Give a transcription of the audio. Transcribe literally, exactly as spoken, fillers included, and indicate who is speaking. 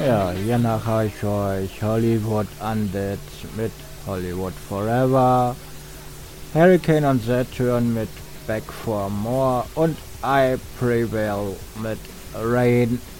Speaker 1: Ja, hiernach habe ich euch Hollywood Undead mit Hollywood Forever, Hurricane on Saturn mit Back for More und I Prevail mit Rain